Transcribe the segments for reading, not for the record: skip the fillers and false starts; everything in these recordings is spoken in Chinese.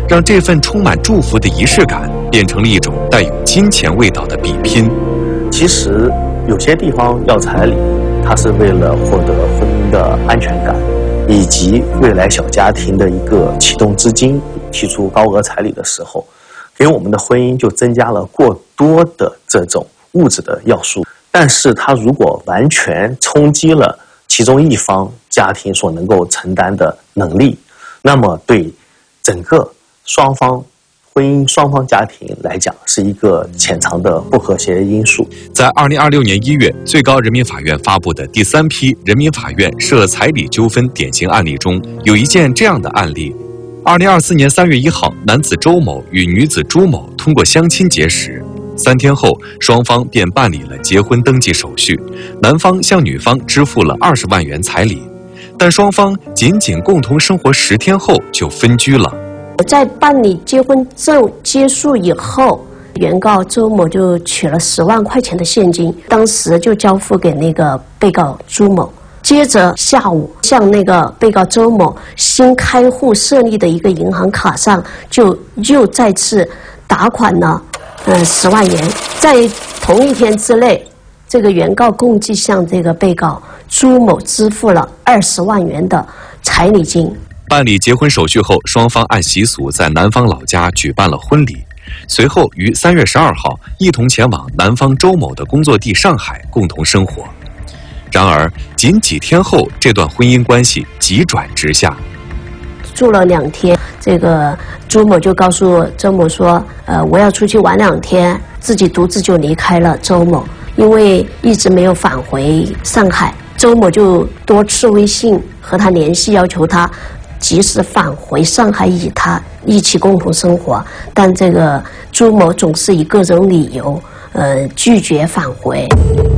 让这份充满祝福的仪式感变成了一种带有金钱味道的比拼。 其实有些地方要彩礼，它是为了获得婚姻的安全感，以及未来小家庭的一个启动资金。提出高额彩礼的时候，给我们的婚姻就增加了过多的这种物质的要素。但是它如果完全冲击了其中一方家庭所能够承担的能力，那么对整个婚姻双方家庭来讲，是一个潜藏的不和谐因素。 在2026年1月，最高人民法院发布的第3批人民法院涉彩礼纠纷典型案例中，有一件这样的案例：2024年3月1号，男子周某与女子朱某通过相亲结识，3天后，双方便办理了结婚登记手续，男方向女方支付了20万元彩礼，但双方仅共同生活10天后就分居了。 在办理结婚证结束以后，原告周某就取了10万块钱的现金，当时就交付给那个被告朱某。接着下午，向那个被告周某新开户设立的一个银行卡上，就又再次打款了10万元。在同一天之内，这个原告共计向这个被告朱某支付了20万元的彩礼金。 办理结婚手续后，双方按习俗在男方老家举办了婚礼，随后于3月12号一同前往男方周某的工作地上海共同生活。然而，仅几天后，这段婚姻关系急转直下。 住了2天，这个朱某就告诉周某说：“我要出去玩2天，自己独自就离开了周某，因为一直没有返回上海。”周某就多次微信和他联系，要求他及时返回上海，与他一起共同生活。但这个朱某总是以各种理由，拒绝返回。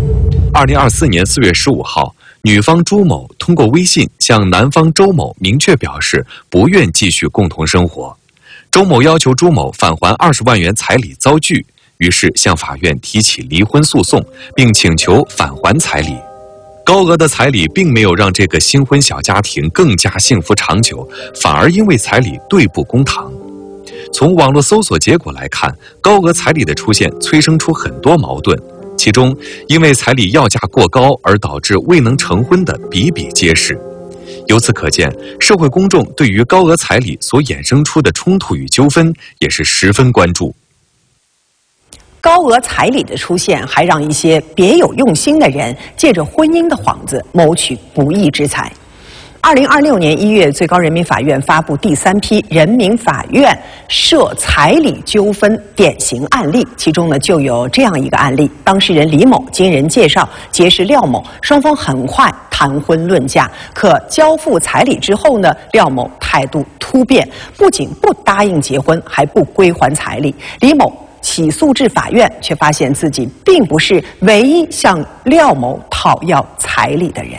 2024年4月15号，女方朱某通过微信向男方周某明确表示不愿继续共同生活。周某要求朱某返还20万元彩礼遭拒，于是向法院提起离婚诉讼，并请求返还彩礼。高额的彩礼并没有让这个新婚小家庭更加幸福长久，反而因为彩礼对簿公堂。从网络搜索结果来看，高额彩礼的出现催生出很多矛盾，其中因为彩礼要价过高而导致未能成婚的比比皆是。由此可见，社会公众对于高额彩礼所衍生出的冲突与纠纷也是十分关注。 高额彩礼的出现，还让一些别有用心的人借着婚姻的幌子谋取不义之财。2026年1月，最高人民法院发布第3批人民法院涉彩礼纠纷典型案例，其中呢就有这样一个案例：当事人李某经人介绍结识廖某，双方很快谈婚论嫁，可交付彩礼之后呢，廖某态度突变，不仅不答应结婚，还不归还彩礼。李某起诉至法院，却发现自己并不是唯一向廖某讨要彩礼的人。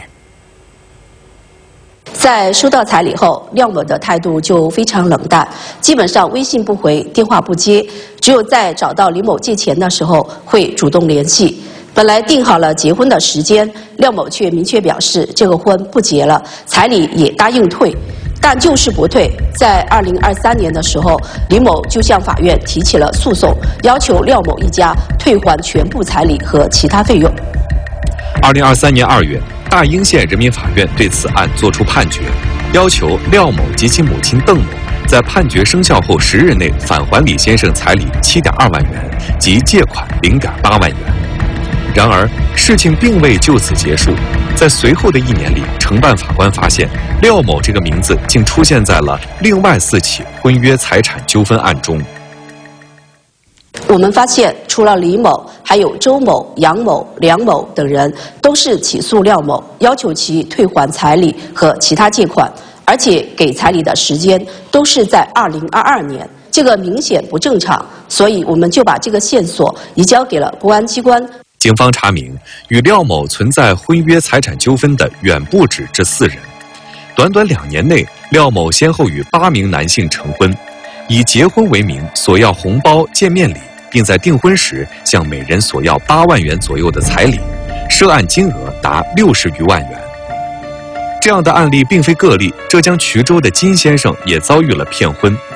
在收到彩礼后，廖某的态度就非常冷淡，基本上微信不回，电话不接，只有在找到李某借钱的时候会主动联系。本来定好了结婚的时间，廖某却明确表示这个婚不结了，彩礼也答应退。但就是不退，在2023年的时候，李某就向法院提起了诉讼，要求廖某一家退还全部彩礼和其他费用。 2023年2月，大英县人民法院对此案作出判决，要求廖某及其母亲邓某在判决生效后10日内返还李先生彩礼7.2万元及借款0.8万元。然而，事情并未就此结束。在随后的1年里，承办法官发现廖某这个名字竟出现在了另外4起婚约财产纠纷案中。 我们发现，除了李某，还有周某、杨某、梁某等人都是起诉廖某，要求其退还彩礼和其他借款，而且给彩礼的时间都是在2022年，这个明显不正常，所以我们就把这个线索移交给了公安机关。 警方查明，与廖某存在婚约财产纠纷的远不止这4人。短短2年内，廖某先后与8名男性成婚，以结婚为名索要红包、见面礼，并在订婚时向每人索要8万元左右的彩礼，涉案金额达60余万元。这样的案例并非个例，浙江衢州的金先生也遭遇了骗婚。